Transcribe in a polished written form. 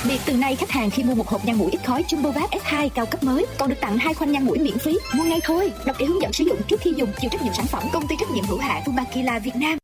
Đặc biệt từ nay khách hàng khi mua một hộp nhăn mũi ít khói Jumbo Bath S2 cao cấp mới còn được tặng 2 khoanh nhăn mũi miễn phí. Mua ngay thôi. Đọc để hướng dẫn sử dụng trước khi dùng. Chịu trách nhiệm sản phẩm công ty trách nhiệm hữu hạn Fumakila Việt Nam.